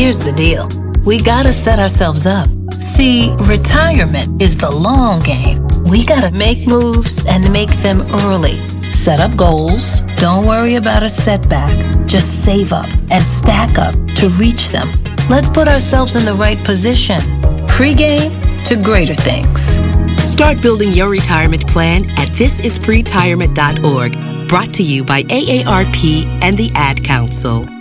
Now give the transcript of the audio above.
here's the deal. We gotta set ourselves up. See, retirement is the long game. We gotta make moves and make them early. Set up goals. Don't worry about a setback. Just save up and stack up to reach them. Let's put ourselves in the right position. Pre-game to greater things. Start building your retirement plan at thisispretirement.org. Brought to you by AARP and the Ad Council.